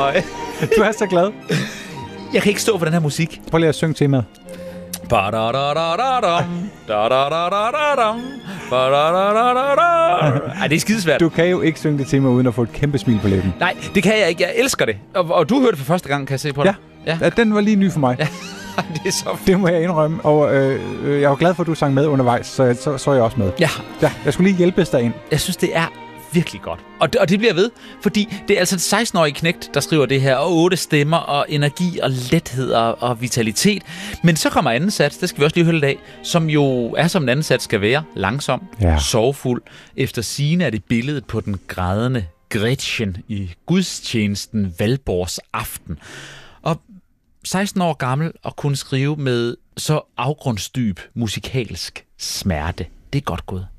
Øj. Du er så glad. Jeg kan ikke stå for den her musik. Prøv lige at synge temaet. Ej, det er skidesvært. Du kan jo ikke synge det tema uden at få et kæmpe smil på læben. Nej, det kan jeg ikke. Jeg elsker det. Og du hørte det for første gang, kan jeg se på dig. Ja, den var lige ny for mig. Ja. Det er så fedt. Det må jeg indrømme. Og jeg var glad for, at du sang med undervejs, så er jeg også med. Ja. Jeg skulle lige hjælpes derind. Jeg synes, det er virkelig godt. Og det bliver ved, fordi det er altså en 16-årig knægt, der skriver det her, og 8 stemmer, og energi, og lethed, og vitalitet. Men så kommer anden sats, det skal vi også lige høre lidt af, som jo er, som en anden sats skal være, langsom, sorgfuld. Efter sigende er det billedet på den grædende Gretchen i gudstjenesten Valborgs aften. Og 16 år gammel og kunne skrive med så afgrundsdyb musikalsk smerte. Det er godt gået.